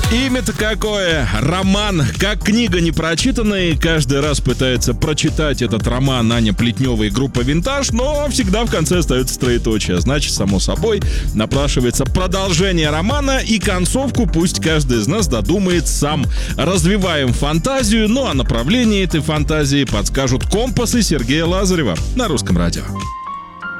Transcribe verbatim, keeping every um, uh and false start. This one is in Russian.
Имя-то какое? Роман. Как книга непрочитанная, каждый раз пытается прочитать этот роман Аня Плетнева и группа «Винтаж», но всегда в конце остается троеточие. Значит, само собой, напрашивается продолжение романа, и концовку пусть каждый из нас додумает сам. Развиваем фантазию, ну а направление этой фантазии подскажут компасы Сергея Лазарева на Русском радио.